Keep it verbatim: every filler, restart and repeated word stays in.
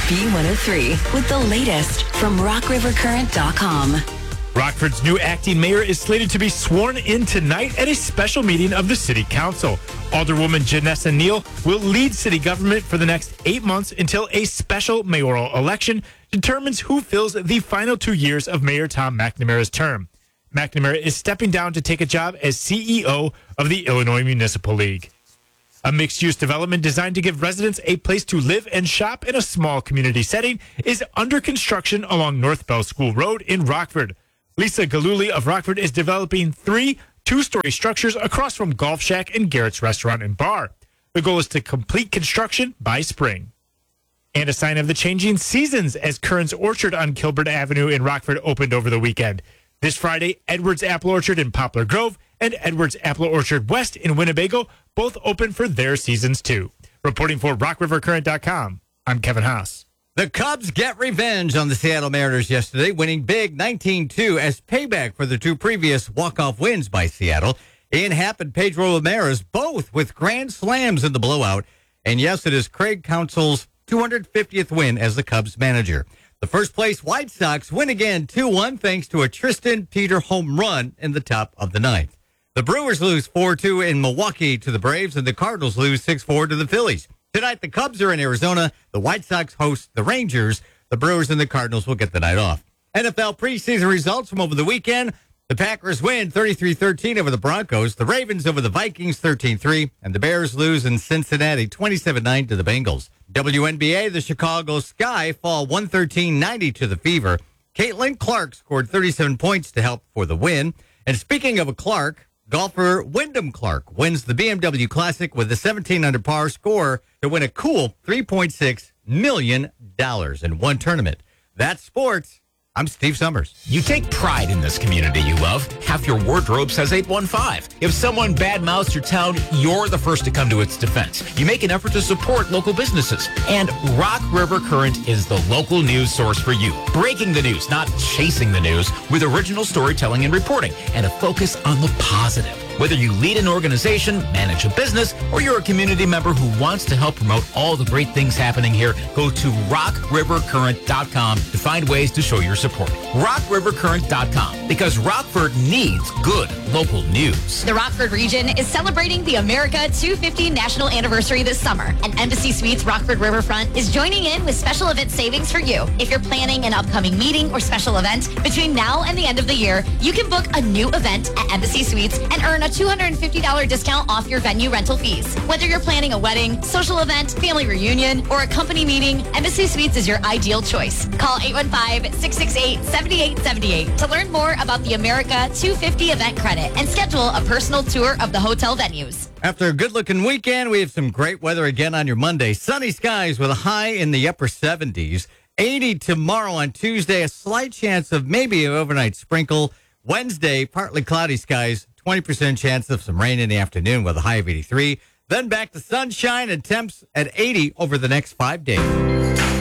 B one oh three with the latest from rock river current dot com. Rockford's new acting mayor is slated to be sworn in tonight at a special meeting of the city council. Alderwoman Janessa Neal will lead city government for the next eight months until a special mayoral election determines who fills the final two years of Mayor Tom McNamara's term. McNamara is stepping down to take a job as C E O of the Illinois Municipal League. A mixed-use development designed to give residents a place to live and shop in a small community setting is under construction along North Bell School Road in Rockford. Lisa Galuli of Rockford is developing three two-story structures across from Golf Shack and Garrett's Restaurant and Bar. The goal is to complete construction by spring. And a sign of the changing seasons as Kern's Orchard on Kilburn Avenue in Rockford opened over the weekend. This Friday, Edwards Apple Orchard in Poplar Grove and Edwards Apple Orchard West in Winnebago both open for their seasons too. Reporting for rock river current dot com, I'm Kevin Haas. The Cubs get revenge on the Seattle Mariners yesterday, winning big nineteen two as payback for the two previous walk-off wins by Seattle. Ian Happ and Pedro Ramirez both with grand slams in the blowout. And yes, it is Craig Counsell's two hundred fiftieth win as the Cubs manager. The first-place White Sox win again two one thanks to a Tristan Peter home run in the top of the ninth. The Brewers lose four two in Milwaukee to the Braves, and the Cardinals lose six four to the Phillies. Tonight, the Cubs are in Arizona. The White Sox host the Rangers. The Brewers and the Cardinals will get the night off. N F L preseason results from over the weekend. The Packers win thirty-three thirteen over the Broncos. The Ravens over the Vikings thirteen three. And the Bears lose in Cincinnati twenty-seven nine to the Bengals. W N B A, the Chicago Sky fall one thirteen ninety to the Fever. Caitlin Clark scored thirty-seven points to help for the win. And speaking of a Clark, golfer Wyndham Clark wins the B M W Classic with a seventeen under par score to win a cool three point six million dollars in one tournament. That's sports. I'm Steve Summers. You take pride in this community you love. Half your wardrobe says eight one five. If someone badmouths your town, you're the first to come to its defense. You make an effort to support local businesses. And Rock River Current is the local news source for you. Breaking the news, not chasing the news, with original storytelling and reporting, and a focus on the positive. Whether you lead an organization, manage a business, or you're a community member who wants to help promote all the great things happening here, go to rock river current dot com to find ways to show your support. rock river current dot com, because Rockford needs good local news. The Rockford region is celebrating the America two fifty National Anniversary this summer, and Embassy Suites Rockford Riverfront is joining in with special event savings for you. If you're planning an upcoming meeting or special event between now and the end of the year, you can book a new event at Embassy Suites and earn a two hundred fifty dollars discount off your venue rental fees. Whether you're planning a wedding, social event, family reunion, or a company meeting, Embassy Suites is your ideal choice. Call eight one five, six six eight, seven eight seven eight to learn more about the America two fifty event credit and schedule a personal tour of the hotel venues. After a good-looking weekend, we have some great weather again on your Monday. Sunny skies with a high in the upper seventies. eighty tomorrow on Tuesday, a slight chance of maybe an overnight sprinkle. Wednesday, partly cloudy skies. twenty percent chance of some rain in the afternoon with a high of eighty-three. Then back to sunshine and temps at eighty over the next five days.